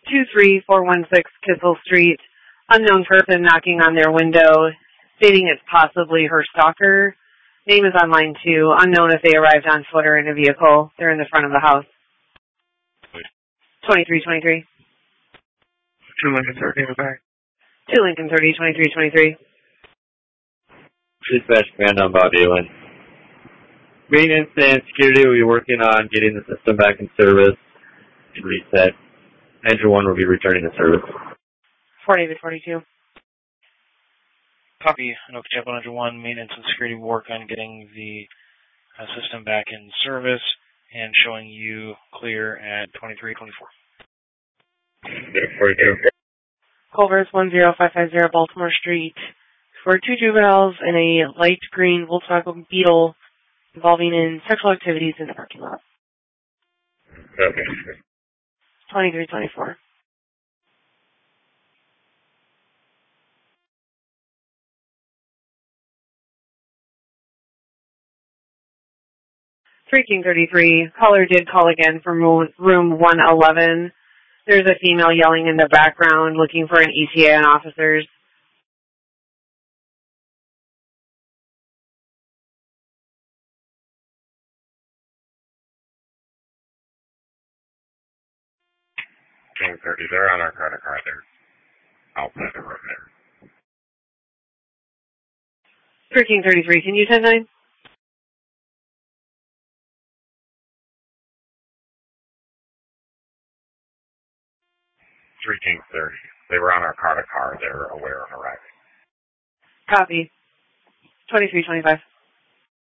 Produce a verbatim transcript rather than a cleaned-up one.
two three four one six Kissel Street. Unknown person knocking on their window, stating it's possibly her stalker. Name is on line two. Unknown if they arrived on foot or in a vehicle. They're in the front of the house. twenty-three twenty-three. Two Lincoln thirty, back. Two Lincoln thirty, twenty-three twenty-three. Dispatch command on Bob Dylan. Maintenance and security will be working on getting the system back in service and reset. Engine one will be returning to service. four David forty-two. Copy. Anoka Chapel Engine one, maintenance and security will work on getting the uh, system back in service and showing you clear at twenty-three twenty-four. forty-two. Culver's one zero five five zero Baltimore Street. For two juveniles in a light green Volkswagen Beetle involving in sexual activities in the parking lot. Okay. twenty-three twenty-four. three King thirty-three. Caller did call again from room one eleven. There's a female yelling in the background looking for an E T A and officers. King thirty, they're on our credit card there. Outside the room there. three King thirty-three, can you ten nine? Three King thirty. They were on our credit card. They were aware of arriving. Copy. twenty-three twenty-five.